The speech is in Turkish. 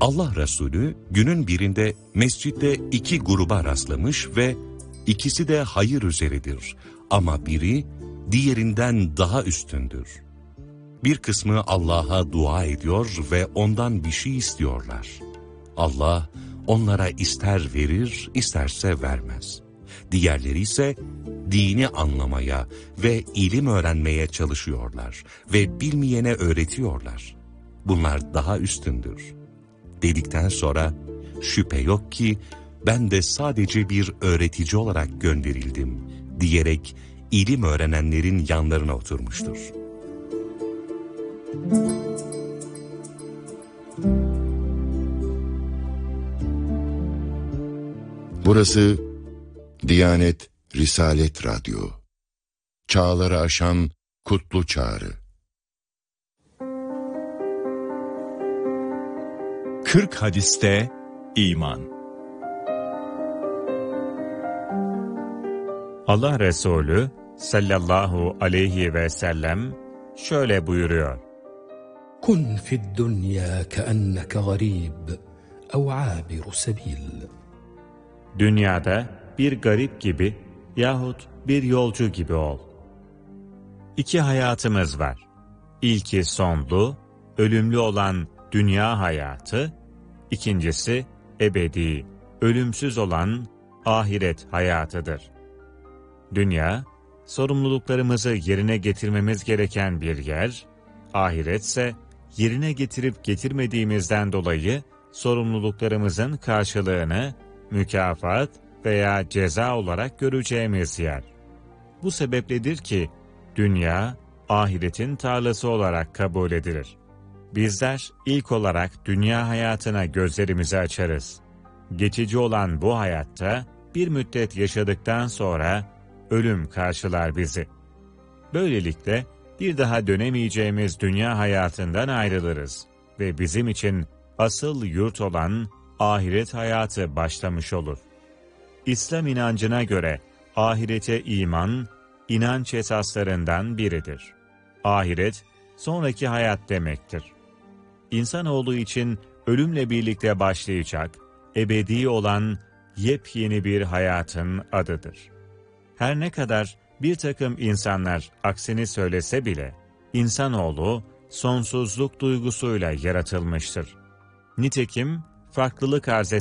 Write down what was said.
Allah Resulü günün birinde mescitte iki gruba rastlamış ve ikisi de hayır üzeredir ama biri diğerinden daha üstündür. Bir kısmı Allah'a dua ediyor ve ondan bir şey istiyorlar. Allah onlara ister verir, isterse vermez. Diğerleri ise dini anlamaya ve ilim öğrenmeye çalışıyorlar ve bilmeyene öğretiyorlar. Bunlar daha üstündür. Dedikten sonra şüphe yok ki ben de sadece bir öğretici olarak gönderildim diyerek ilim öğrenenlerin yanlarına oturmuştur. Burası Diyanet Risalet Radyo. Çağları aşan kutlu çağrı. 40 hadiste iman. Allah Resulü sallallahu aleyhi ve sellem şöyle buyuruyor. Kun fid dunya keenneke garib ev abiru sebil. Dünyada bir garip gibi yahut bir yolcu gibi ol. İki hayatımız var. İlki sonlu, ölümlü olan dünya hayatı, ikincisi ebedi, ölümsüz olan ahiret hayatıdır. Dünya, sorumluluklarımızı yerine getirmemiz gereken bir yer, ahiretse yerine getirip getirmediğimizden dolayı sorumluluklarımızın karşılığını mükafat veya ceza olarak göreceğimiz yer. Bu sebepledir ki dünya ahiretin tarlası olarak kabul edilir. Bizler ilk olarak dünya hayatına gözlerimizi açarız. Geçici olan bu hayatta bir müddet yaşadıktan sonra ölüm karşılar bizi. Böylelikle bir daha dönemeyeceğimiz dünya hayatından ayrılırız ve bizim için asıl yurt olan ahiret hayatı başlamış olur. İslam inancına göre ahirete iman, inanç esaslarından biridir. Ahiret, sonraki hayat demektir. İnsanoğlu için ölümle birlikte başlayacak, ebedi olan yepyeni bir hayatın adıdır. Her ne kadar bir takım insanlar aksini söylese bile, insanoğlu sonsuzluk duygusuyla yaratılmıştır. Nitekim, farklılık arz